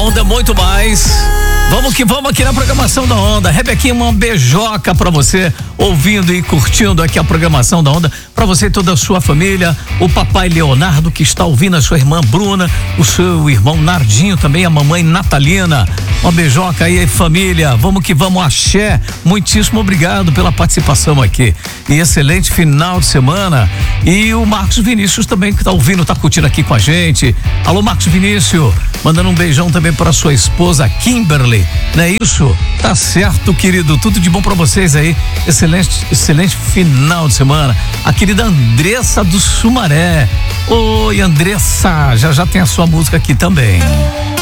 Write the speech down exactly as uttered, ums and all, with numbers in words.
Onda, muito mais. Vamos que vamos aqui na programação da Onda. Rebequinha, uma beijoca pra você, ouvindo e curtindo aqui a programação da Onda, pra você e toda a sua família, o papai Leonardo que está ouvindo, a sua irmã Bruna, o seu irmão Nardinho também, a mamãe Natalina. Uma beijoca aí, família. Vamos que vamos, axé. Muitíssimo obrigado pela participação aqui. E excelente final de semana. E o Marcos Vinícius também que tá ouvindo, tá curtindo aqui com a gente. Alô, Marcos Vinícius, mandando um beijão também para sua esposa Kimberly, não é isso? Tá certo, querido, tudo de bom para vocês aí, excelente, excelente final de semana. A querida Andressa do Sumaré. Oi, Andressa, já já tem a sua música aqui também.